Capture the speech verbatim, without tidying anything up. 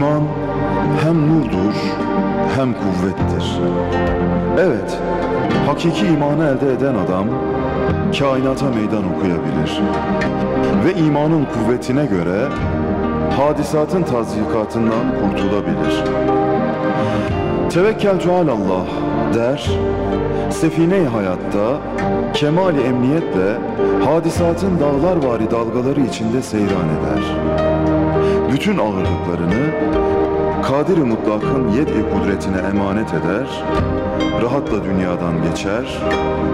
İman hem nurdur hem kuvvettir. Evet, hakiki imanı elde eden adam kainata meydan okuyabilir. Ve imanın kuvvetine göre hadisatın tazyikatından kurtulabilir. Tevekkeltu alallah der, sefine-i hayatta kemali emniyetle hadisatın dağlarvari dalgaları içinde seyran eder. Bütün ağırlıklarını Kadir-i Mutlak'ın yed-i kudretine emanet eder, rahatla dünyadan geçer,